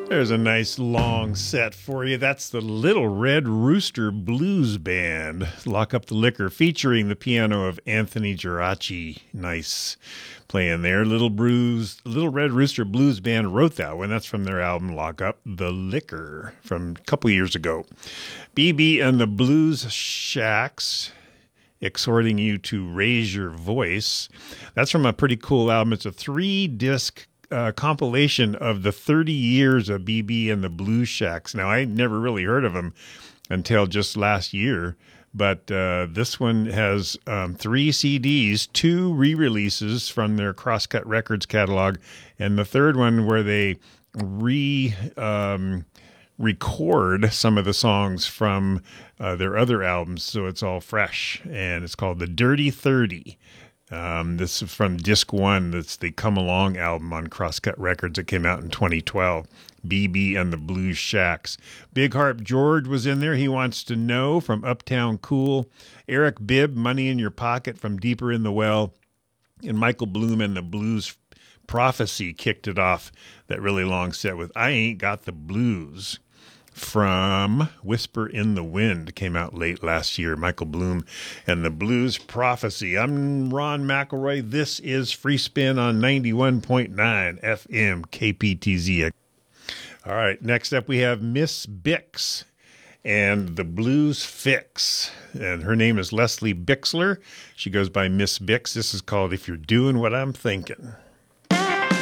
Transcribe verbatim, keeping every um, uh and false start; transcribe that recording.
There's a nice long set for you. That's the Little Red Rooster Blues Band. Lock Up the Liquor, featuring the piano of Anthony Geraci. Nice playing there. Little Bruise, Little Red Rooster Blues Band wrote that one. That's from their album Lock Up the Liquor from a couple years ago. B B and the Blues Shacks, exhorting you to raise your voice. That's from a pretty cool album. It's a three-disc Uh, compilation of the thirty years of B B and the Blues Shacks. Now, I never really heard of them until just last year, but uh, this one has um, three C Ds, two re-releases from their Crosscut Records catalog, and the third one where they re um, record some of the songs from uh, their other albums, so it's all fresh, and it's called The Dirty thirty. Um, this is from disc one. That's the Come Along album on Crosscut Records. It came out in twenty twelve. B B and the Blues Shacks. Big Harp George was in there. He Wants to Know from Uptown Cool. Eric Bibb, Money in Your Pocket from Deeper in the Well. And Michael Bloom and the Blues Prophecy kicked it off, that really long set, with I Ain't Got the Blues from Whisper in the Wind. Came out late last year. Michael Bloom and the Blues Prophecy. I'm Ron McElroy. This is Free Spin on ninety-one point nine F M K P T Z. All right, next up we have Miss Bix and the Blues Fix. And her name is Leslie Bixler. She goes by Miss Bix. This is called If You're Doing What I'm Thinking.